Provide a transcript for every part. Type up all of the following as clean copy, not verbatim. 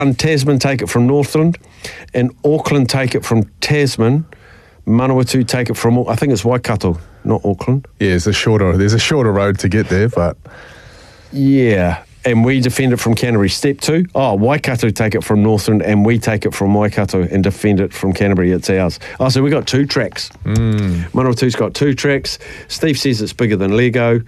Tasman take it from Northland, and Auckland take it from Tasman. Manawatu take it from, I think it's Waikato, not Auckland. Yeah, there's a shorter road to get there, but... Yeah, and we defend it from Canterbury. Step 2, Waikato take it from Northland, and we take it from Waikato and defend it from Canterbury. It's ours. So we got 2 tracks. Manawatu's got 2 tracks. Steve says it's bigger than Lego.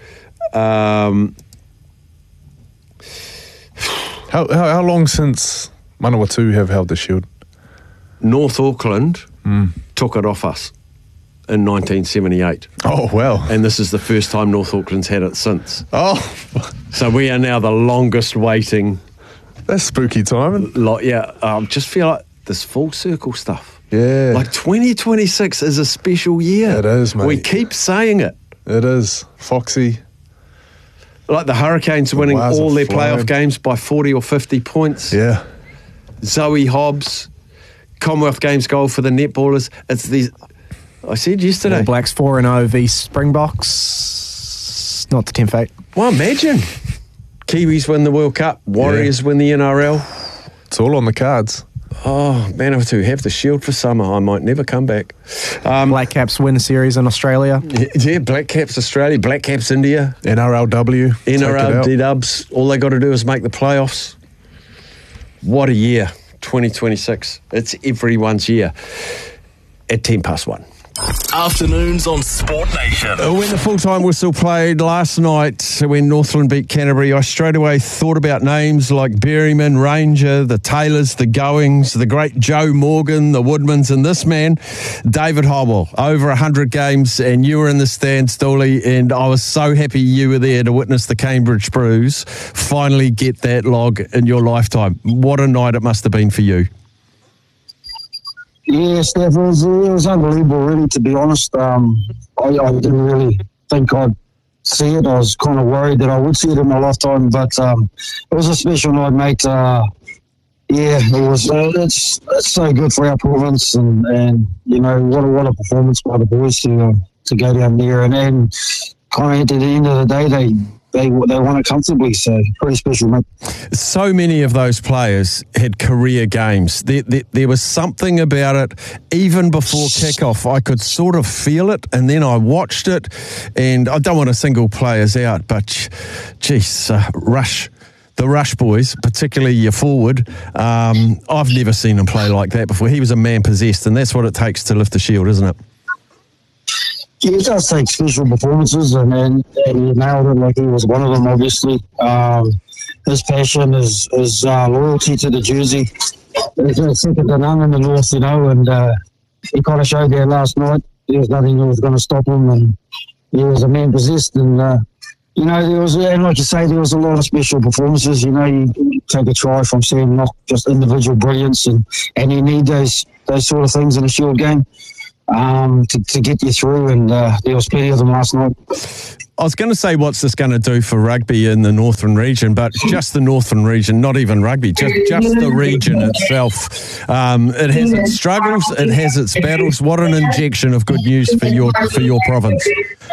How long since Manawatu have held the Shield? North Auckland took it off us in 1978. Oh, wow. And this is the first time North Auckland's had it since. Oh. So we are now the longest waiting. That's spooky timing. Just feel like this full circle stuff. Yeah. Like 2026 is a special year. It is, mate. We keep saying it. It is. Foxy. Like the Hurricanes winning all their playoff games by 40 or 50 points. Yeah. Zoe Hobbs, Commonwealth Games goal for the netballers. It's these. I said yesterday. All Blacks 4-0 v Springboks. Not the 10 fate. Well, imagine. Kiwis win the World Cup. Warriors win the NRL. It's all on the cards. Oh, Manawatu have the Shield for summer. I might never come back. Black Caps win a series in Australia. Yeah, Black Caps Australia, Black Caps India. NRLW. NRL D-Dubs. All they got to do is make the playoffs. What a year, 2026. It's everyone's year at 1:10. Afternoons on Sport Nation. When the full-time whistle played last night, when Northland beat Canterbury, I straight away thought about names like Berryman, Ranger, the Taylors, the Goings, the great Joe Morgan, the Woodmans, and this man, David Howell. Over 100 games, and you were in the stands, Dooley, and I was so happy you were there to witness the Cambridge Brews finally get that log in your lifetime. What a night it must have been for you. Yeah, Steph, it was unbelievable, really, to be honest. I didn't really think I'd see it. I was kind of worried that I would see it in my lifetime, but it was a special night, mate. It was. It's so good for our province, and you know, what a performance by the boys to go down there, and kind of at the end of the day, they won it comfortably, so pretty special, mate. So many of those players had career games. There was something about it, even before kickoff. I could sort of feel it, and then I watched it, and I don't want to single players out, but geez, Rush. The Rush boys, particularly your forward, I've never seen him play like that before. He was a man possessed, and that's what it takes to lift the Shield, isn't it? Yeah, it does take special performances, and he nailed it like he was one of them, obviously. His passion, his loyalty to the jersey, it's second to none in the North, you know, and he kind of showed there last night. There was nothing that was going to stop him, and he was a man possessed, and you know, there was, and like you say, there was a lot of special performances. You know, you take a try from Sam, not just individual brilliance, and you need those sort of things in a Shield game to get you through, and there was plenty of them last night. I was going to say, what's this going to do for rugby in the Northern region, but just the Northern region, not even rugby, just the region itself. It has its struggles, it has its battles. What an injection of good news for your province.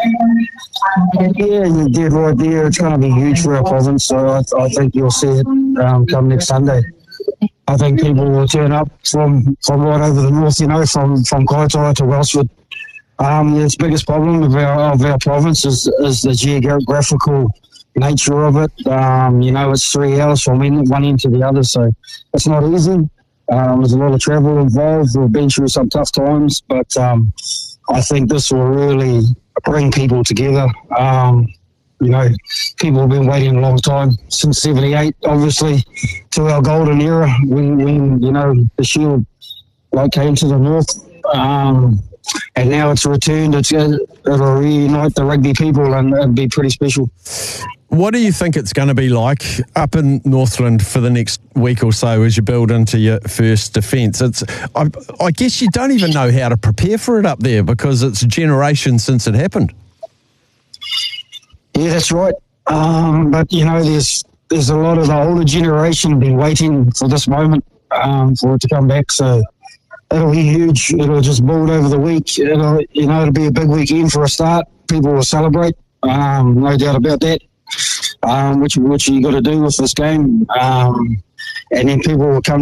Yeah, you did right there. It's going to be huge for our province, so I think you'll see it come next Sunday. I think people will turn up from right over the north, you know, from Kaitaia to Wellsford. The biggest problem of our province is the geographical nature of it. You know, it's 3 hours from one end to the other, so it's not easy. There's a lot of travel involved. We've been through some tough times, but I think this will really bring people together. You know, people have been waiting a long time, since 78, obviously, to our golden era when you know, the Shield came to the north. And now it's returned. It'll reunite the rugby people, and it'll be pretty special. What do you think it's going to be like up in Northland for the next week or so as you build into your first defence? I guess you don't even know how to prepare for it up there because it's generations since it happened. Yeah, that's right. But, you know, there's a lot of the older generation been waiting for this moment for it to come back. So it'll be huge. It'll just build over the week. It'll be a big weekend for a start. People will celebrate, no doubt about that. which you got to do with this game. And then people will come